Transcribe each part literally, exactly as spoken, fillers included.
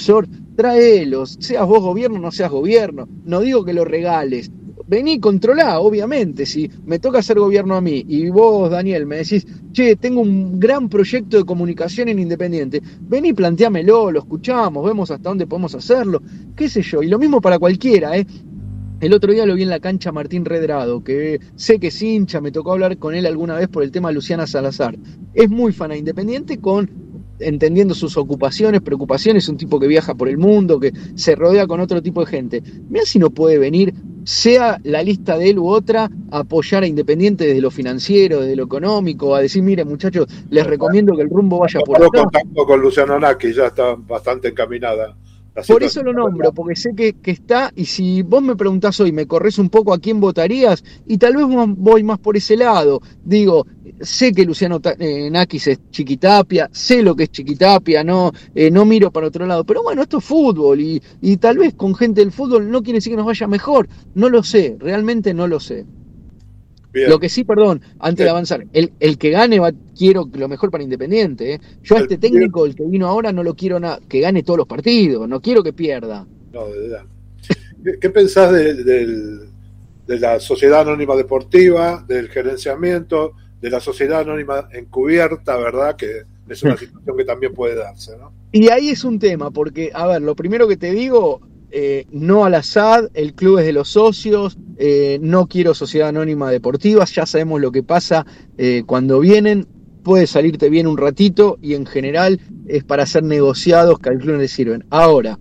inversor, tráelos, seas vos gobierno o no seas gobierno, no digo que lo regales, vení, controlá, obviamente, si me toca hacer gobierno a mí y vos, Daniel, me decís, che, tengo un gran proyecto de comunicación en Independiente, vení, planteámelo, lo escuchamos, vemos hasta dónde podemos hacerlo, qué sé yo, y lo mismo para cualquiera, ¿eh? El otro día lo vi en la cancha Martín Redrado, que sé que es hincha, me tocó hablar con él alguna vez por el tema de Luciana Salazar. Es muy fan a Independiente, con entendiendo sus ocupaciones, preocupaciones, un tipo que viaja por el mundo, que se rodea con otro tipo de gente. Mirá si no puede venir, sea la lista de él u otra, a apoyar a Independiente desde lo financiero, desde lo económico, a decir, miren muchachos, les recomiendo que el rumbo vaya por acá. Contacto con Luciano Naki, ya está bastante encaminada. Por eso lo nombro, porque sé que, que está, y si vos me preguntás hoy, me corres un poco a quién votarías, y tal vez voy más por ese lado. Digo, sé que Luciano eh, Nakis es Chiquitapia, sé lo que es Chiquitapia, no, eh, no miro para otro lado, pero bueno, esto es fútbol, y, y tal vez con gente del fútbol no quiere decir que nos vaya mejor, no lo sé, realmente no lo sé. Bien. Lo que sí, perdón, antes bien. de avanzar, el, el que gane va, quiero lo mejor para Independiente. ¿eh? Yo a este técnico, el que vino ahora, no lo quiero na- que gane todos los partidos, no quiero que pierda. No, de verdad. ¿Qué, qué pensás de, de, de la sociedad anónima deportiva, del gerenciamiento, de la sociedad anónima encubierta, verdad? Que es una situación que también puede darse, ¿no? Y ahí es un tema, porque, a ver, lo primero que te digo... Eh, no al S A D, el club es de los socios, eh, no quiero sociedad anónima deportiva, ya sabemos lo que pasa eh, cuando vienen, puede salirte bien un ratito y en general es para hacer negociados que al club no le sirven. Ahora,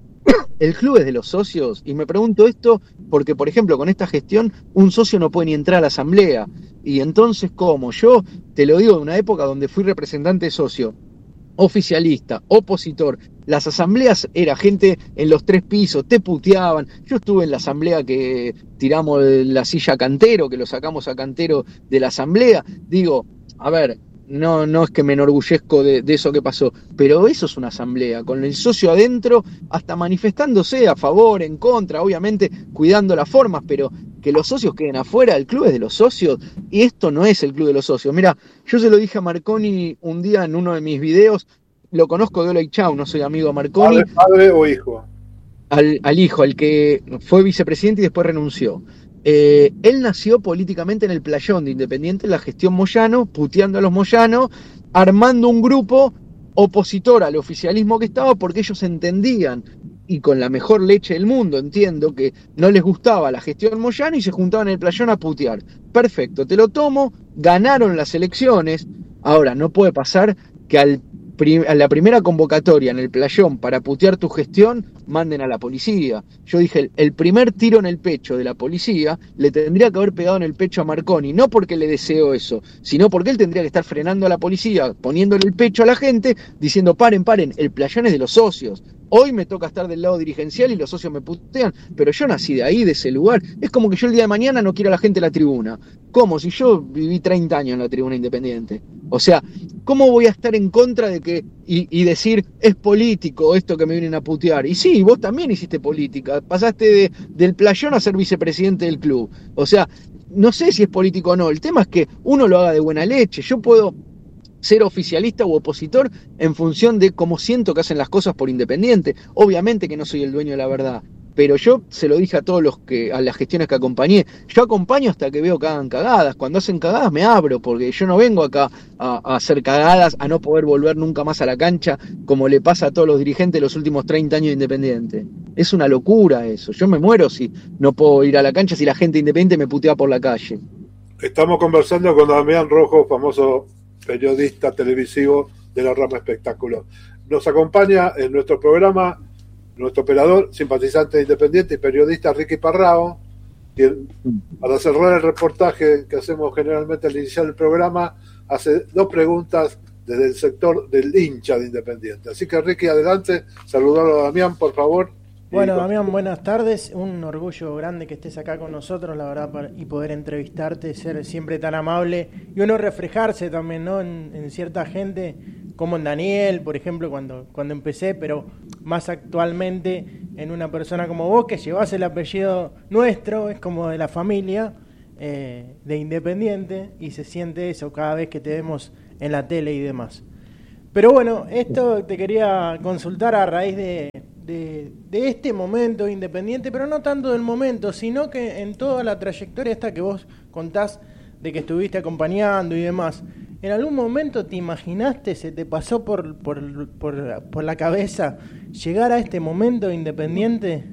el club es de los socios, y me pregunto esto porque, por ejemplo, con esta gestión un socio no puede ni entrar a la asamblea, y entonces, ¿cómo? Yo te lo digo de una época donde fui representante de socio, oficialista, opositor, las asambleas era gente en los tres pisos, te puteaban. Yo estuve en la asamblea que tiramos la silla a Cantero, que lo sacamos a Cantero de la asamblea. Digo, a ver, no, no es que me enorgullezco de, de eso que pasó, pero eso es una asamblea, con el socio adentro, hasta manifestándose a favor, en contra, obviamente cuidando las formas, pero que los socios queden afuera, el club es de los socios, y esto no es el club de los socios. Mira, yo se lo dije a Marconi un día en uno de mis videos, lo conozco de hola y chau, no soy amigo de Marconi. ¿Padre, padre o hijo? Al, al hijo, al que fue vicepresidente y después renunció. Eh, él nació políticamente en el playón de Independiente, en la gestión Moyano, puteando a los Moyanos, armando un grupo opositor al oficialismo que estaba, porque ellos entendían, y con la mejor leche del mundo, entiendo, que no les gustaba la gestión Moyano y se juntaban en el playón a putear. Perfecto, te lo tomo, ganaron las elecciones. Ahora, no puede pasar que al a la primera convocatoria en el playón para putear tu gestión, manden a la policía. Yo dije, el primer tiro en el pecho de la policía le tendría que haber pegado en el pecho a Marconi, no porque le deseo eso, sino porque él tendría que estar frenando a la policía, poniéndole el pecho a la gente, diciendo, paren, paren, el playón es de los socios. Hoy me toca estar del lado dirigencial y los socios me putean, pero yo nací de ahí, de ese lugar. Es como que yo el día de mañana no quiero a la gente en la tribuna. ¿Cómo? Si yo viví treinta años en la tribuna Independiente. O sea, ¿cómo voy a estar en contra de que y, y decir es político esto que me vienen a putear? Y sí, vos también hiciste política. Pasaste de, del playón a ser vicepresidente del club. O sea, no sé si es político o no. El tema es que uno lo haga de buena leche. Yo puedo ser oficialista u opositor en función de cómo siento que hacen las cosas por Independiente. Obviamente que no soy el dueño de la verdad, pero yo se lo dije a todos los que, a las gestiones que acompañé, yo acompaño hasta que veo que hagan cagadas. Cuando hacen cagadas me abro, porque yo no vengo acá a, a hacer cagadas, a no poder volver nunca más a la cancha, como le pasa a todos los dirigentes de los últimos treinta años de Independiente. Es una locura eso. Yo me muero si no puedo ir a la cancha, si la gente Independiente me putea por la calle. Estamos conversando con Damián Rojo, famoso periodista televisivo de la rama espectáculo. Nos acompaña en nuestro programa nuestro operador, simpatizante de Independiente y periodista Ricky Parrao, quien, para cerrar el reportaje que hacemos generalmente al iniciar el programa, hace dos preguntas desde el sector del hincha de Independiente. Así que Ricky, adelante, saludarlo a Damián, por favor. Bueno, Damián, buenas tardes. Un orgullo grande que estés acá con nosotros, la verdad, y poder entrevistarte, ser siempre tan amable y uno reflejarse también, ¿no? En, en cierta gente, como en Daniel, por ejemplo, cuando, cuando empecé, pero más actualmente en una persona como vos, que llevas el apellido nuestro, es como de la familia eh, de Independiente, y se siente eso cada vez que te vemos en la tele y demás. Pero bueno, esto te quería consultar a raíz de de, de este momento Independiente, pero no tanto del momento, sino que en toda la trayectoria esta que vos contás de que estuviste acompañando y demás, ¿en algún momento te imaginaste, se te pasó por, por, por, por la cabeza llegar a este momento Independiente?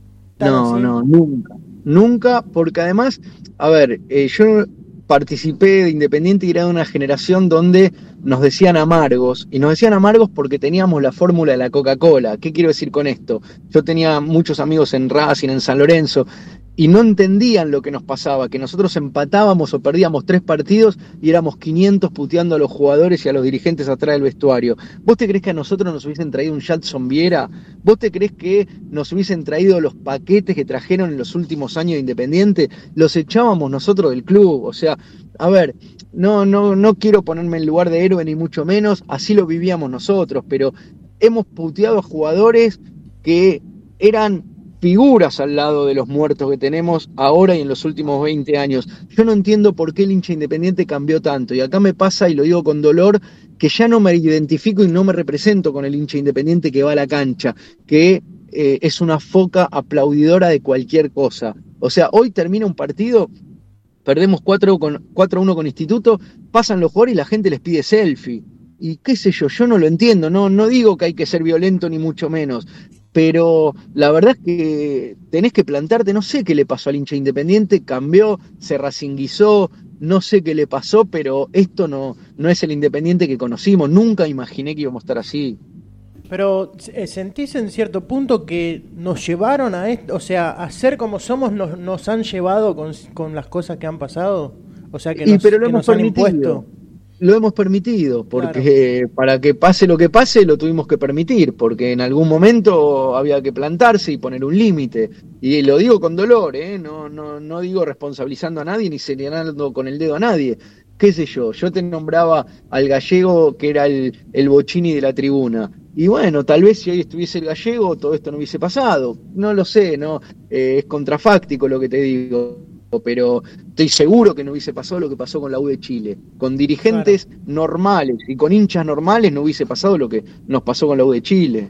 No, así? no, nunca. Nunca, porque además, a ver, eh, yo participé de Independiente y era de una generación donde nos decían amargos, y nos decían amargos porque teníamos la fórmula de la Coca-Cola. ¿Qué quiero decir con esto? Yo tenía muchos amigos en Racing, en San Lorenzo, y no entendían lo que nos pasaba, que nosotros empatábamos o perdíamos tres partidos y éramos quinientos puteando a los jugadores y a los dirigentes atrás del vestuario. ¿Vos te creés que a nosotros nos hubiesen traído un Jadson Viera? ¿Vos te creés que nos hubiesen traído los paquetes que trajeron en los últimos años de Independiente? Los echábamos nosotros del club. O sea, a ver, no, no, no quiero ponerme en lugar de héroe ni mucho menos, así lo vivíamos nosotros, pero hemos puteado a jugadores que eran figuras al lado de los muertos que tenemos ahora y en los últimos veinte años. Yo no entiendo por qué el hincha Independiente cambió tanto, y acá me pasa, y lo digo con dolor, que ya no me identifico y no me represento con el hincha Independiente que va a la cancha, que eh, es una foca aplaudidora de cualquier cosa. O sea, hoy termina un partido, perdemos cuatro a uno con Instituto, pasan los jugadores y la gente les pide selfie. Y qué sé yo, yo no lo entiendo, no, no digo que hay que ser violento ni mucho menos, pero la verdad es que tenés que plantarte, no sé qué le pasó al hincha Independiente, cambió, se racinguizó, no sé qué le pasó, pero esto no, no es el Independiente que conocimos, nunca imaginé que íbamos a estar así. Pero ¿sentís en cierto punto que nos llevaron a esto, o sea, a ser como somos nos, nos han llevado con, con las cosas que han pasado? O sea, que nos, y, pero lo que hemos nos han permitido. impuesto. Lo hemos permitido, porque claro, para que pase lo que pase lo tuvimos que permitir, porque en algún momento había que plantarse y poner un límite. Y lo digo con dolor, ¿eh? no, no, no digo responsabilizando a nadie ni señalando con el dedo a nadie. Qué sé yo, yo te nombraba al gallego que era el, el Bochini de la tribuna. Y bueno, tal vez si hoy estuviese el gallego todo esto no hubiese pasado. No lo sé, no eh, es contrafáctico lo que te digo. Pero estoy seguro que no hubiese pasado lo que pasó con la U de Chile. Con dirigentes claro. normales y con hinchas normales no hubiese pasado lo que nos pasó con la U de Chile.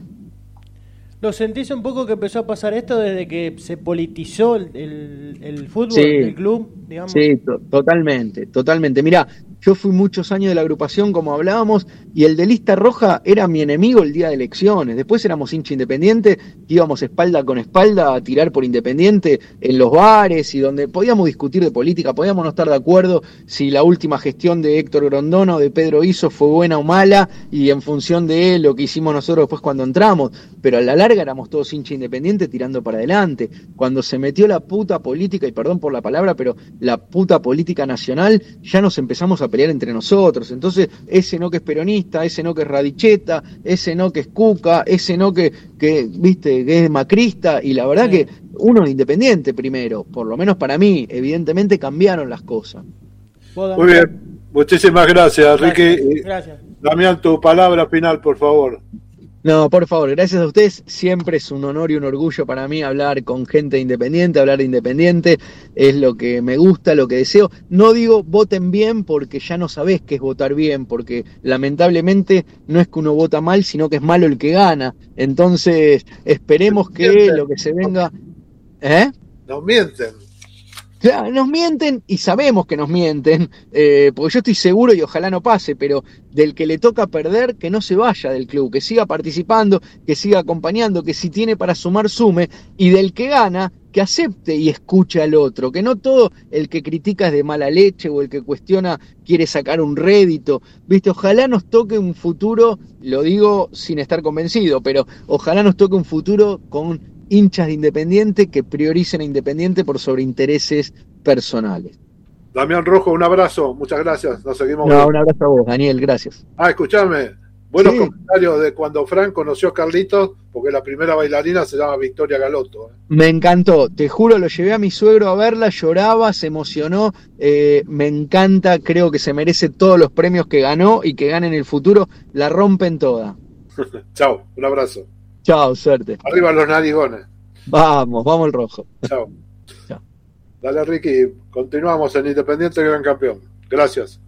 ¿Lo sentís un poco que empezó a pasar esto desde que se politizó el, el, el fútbol, sí, el club, digamos? Sí, to- totalmente, totalmente. Mirá, yo fui muchos años de la agrupación, como hablábamos, y el de lista roja era mi enemigo el día de elecciones. Después éramos hincha Independiente, íbamos espalda con espalda a tirar por Independiente en los bares y donde podíamos discutir de política, podíamos no estar de acuerdo si la última gestión de Héctor Grondona o de Pedro Iso fue buena o mala, y en función de él, lo que hicimos nosotros después cuando entramos. Pero a la larga éramos todos hincha Independiente tirando para adelante. Cuando se metió la puta política, y perdón por la palabra, pero la puta política nacional, ya nos empezamos a pelear entre nosotros. Entonces, ese no que es peronista, ese no que es radicheta, ese no que es cuca, ese no que, que viste, que es macrista, y la verdad sí. que uno es Independiente primero, por lo menos para mí, evidentemente cambiaron las cosas. Muy bien, muchísimas gracias, gracias Ricky. Gracias. Damián, tu palabra final, por favor. No, por favor, gracias a ustedes. Siempre es un honor y un orgullo para mí hablar con gente independiente, hablar de Independiente, es lo que me gusta, lo que deseo. No digo voten bien porque ya no sabés qué es votar bien, porque lamentablemente no es que uno vota mal, sino que es malo el que gana. Entonces, esperemos que lo que se venga... ¿Eh? Nos mienten. Claro, nos mienten y sabemos que nos mienten, eh, porque yo estoy seguro y ojalá no pase, pero del que le toca perder, que no se vaya del club, que siga participando, que siga acompañando, que si tiene para sumar, sume, y del que gana, que acepte y escuche al otro, que no todo el que critica es de mala leche o el que cuestiona quiere sacar un rédito, ¿viste? Ojalá nos toque un futuro, lo digo sin estar convencido, pero ojalá nos toque un futuro con hinchas de Independiente que prioricen a Independiente por sobre intereses personales. Damián Rojo, un abrazo, muchas gracias, nos seguimos no, viendo. Un abrazo a vos, Daniel, gracias. Ah, escuchame, buenos sí. comentarios de cuando Fran conoció a Carlitos, porque la primera bailarina se llama Victoria Galoto. ¿eh? Me encantó, te juro, lo llevé a mi suegro a verla, lloraba, se emocionó, eh, me encanta, creo que se merece todos los premios que ganó y que gane en el futuro, la rompen toda. Chao, un abrazo. Chao, suerte. Arriba los narigones. Vamos, vamos el rojo. Chao. Chao. Dale, Ricky, continuamos en Independiente Gran Campeón. Gracias.